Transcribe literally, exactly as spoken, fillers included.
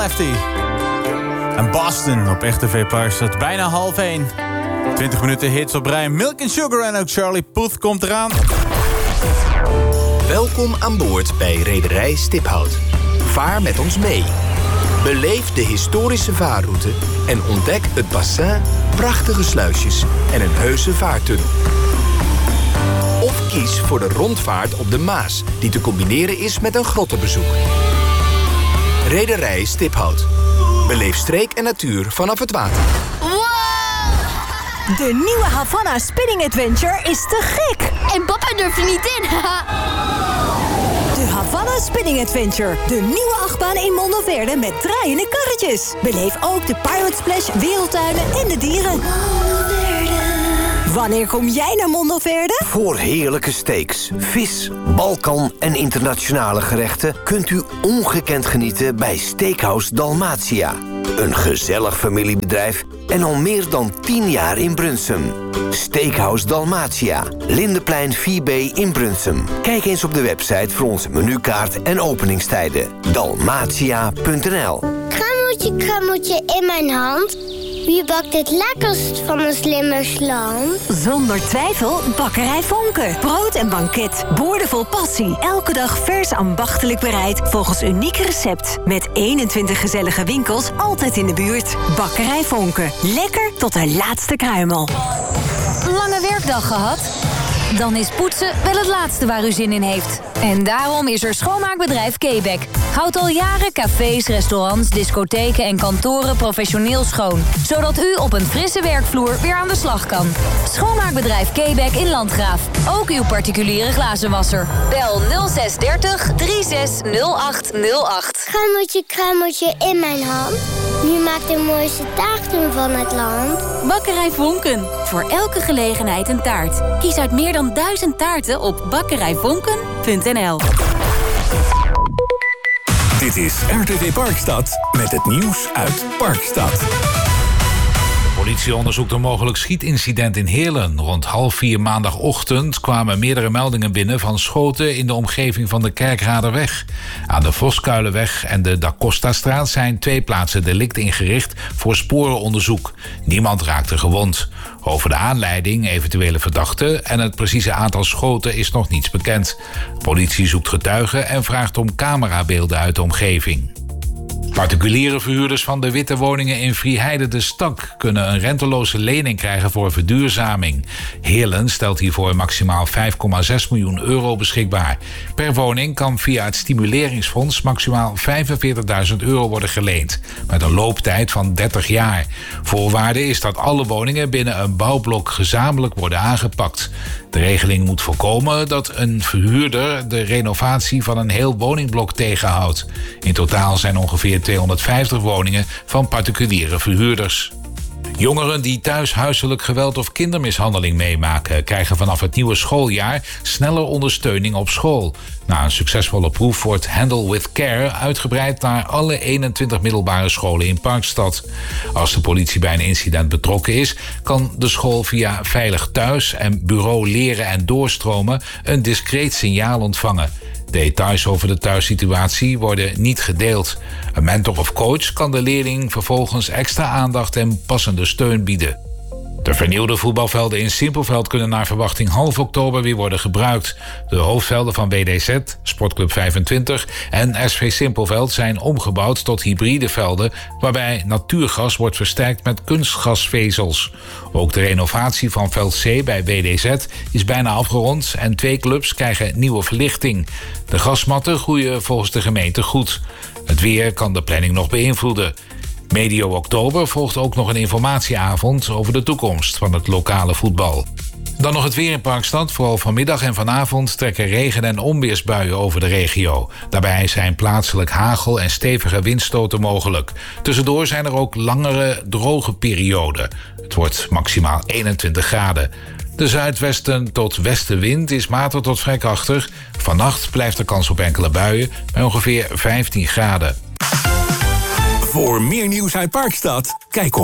Lefty. En Boston op Echt T V Parkstad. Bijna half één. twintig minuten hits op rij. Milk and Sugar en ook Charlie Puth komt eraan. Welkom aan boord bij Rederij Stiphout. Vaar met ons mee. Beleef de historische vaarroute en ontdek het bassin, prachtige sluisjes en een heuse vaartunnel. Of kies voor de rondvaart op de Maas, die te combineren is met een grottenbezoek. Rederij Stiphout. Beleef streek en natuur vanaf het water. Wow! De nieuwe Havana Spinning Adventure is te gek! En papa durft er niet in. De Havana Spinning Adventure. De nieuwe achtbaan in Mondoverde met draaiende karretjes. Beleef ook de Pirate Splash, wereldtuinen en de dieren. Wanneer kom jij naar Mondoverde? Voor heerlijke steaks, vis, Balkan en internationale gerechten kunt u ongekend genieten bij Steakhouse Dalmatia. Een gezellig familiebedrijf en al meer dan tien jaar in Brunsum. Steakhouse Dalmatia, Lindeplein vier B in Brunsum. Kijk eens op de website voor onze menukaart en openingstijden. dalmatia punt n l. Krammeltje, krammeltje in mijn hand. Wie bakt het lekkerst van een slimme slang? Zonder twijfel Bakkerij Vonken. Brood en banket. Boordevol passie. Elke dag vers ambachtelijk bereid volgens uniek recept. Met eenentwintig gezellige winkels altijd in de buurt. Bakkerij Vonken. Lekker tot de laatste kruimel. Lange werkdag gehad? Dan is poetsen wel het laatste waar u zin in heeft. En daarom is er schoonmaakbedrijf Quebec. Houdt al jaren cafés, restaurants, discotheken en kantoren professioneel schoon. Zodat u op een frisse werkvloer weer aan de slag kan. Schoonmaakbedrijf Quebec in Landgraaf. Ook uw particuliere glazenwasser. Bel nul zes dertig drieënzestig nul acht nul acht. Krammeltje, krammeltje in mijn hand. Wie maakt de mooiste taarten van het land? Bakkerij Vonken. Voor elke gelegenheid een taart. Kies uit meer dan duizend taarten op bakkerijvonken punt n l. Dit is R T V Parkstad met het nieuws uit Parkstad. De politie onderzoekt een mogelijk schietincident in Heerlen. Rond half vier maandagochtend kwamen meerdere meldingen binnen van schoten in de omgeving van de Kerkraderweg. Aan de Voskuilenweg en de Da Costa-straat zijn twee plaatsen delict ingericht voor sporenonderzoek. Niemand raakte gewond. Over de aanleiding, eventuele verdachten en het precieze aantal schoten is nog niets bekend. De politie zoekt getuigen en vraagt om camerabeelden uit de omgeving. Particuliere verhuurders van de witte woningen in Vrijheide de Stak kunnen een renteloze lening krijgen voor verduurzaming. Heerlen stelt hiervoor maximaal vijf komma zes miljoen euro beschikbaar. Per woning kan via het stimuleringsfonds maximaal vijfenveertigduizend euro worden geleend, met een looptijd van dertig jaar. Voorwaarde is dat alle woningen binnen een bouwblok gezamenlijk worden aangepakt. De regeling moet voorkomen dat een verhuurder de renovatie van een heel woningblok tegenhoudt. In totaal zijn ongeveer tweehonderdvijftig woningen van particuliere verhuurders. Jongeren die thuis huiselijk geweld of kindermishandeling meemaken, krijgen vanaf het nieuwe schooljaar sneller ondersteuning op school. Na een succesvolle proef wordt Handle with Care uitgebreid naar alle eenentwintig middelbare scholen in Parkstad. Als de politie bij een incident betrokken is, kan de school via Veilig Thuis en Bureau Leren en Doorstromen een discreet signaal ontvangen. Details over de thuissituatie worden niet gedeeld. Een mentor of coach kan de leerling vervolgens extra aandacht en passende steun bieden. De vernieuwde voetbalvelden in Simpelveld kunnen naar verwachting half oktober weer worden gebruikt. De hoofdvelden van W D Z, Sportclub vijfentwintig en S V Simpelveld zijn omgebouwd tot hybride velden, waarbij natuurgas wordt versterkt met kunstgasvezels. Ook de renovatie van veld C bij W D Z is bijna afgerond en twee clubs krijgen nieuwe verlichting. De grasmatten groeien volgens de gemeente goed. Het weer kan de planning nog beïnvloeden. Medio oktober volgt ook nog een informatieavond over de toekomst van het lokale voetbal. Dan nog het weer in Parkstad. Vooral vanmiddag en vanavond trekken regen- en onweersbuien over de regio. Daarbij zijn plaatselijk hagel en stevige windstoten mogelijk. Tussendoor zijn er ook langere droge perioden. Het wordt maximaal eenentwintig graden. De zuidwesten tot westenwind is matig tot vrij krachtig. Vannacht blijft er kans op enkele buien bij ongeveer vijftien graden. Voor meer nieuws uit Parkstad, kijk op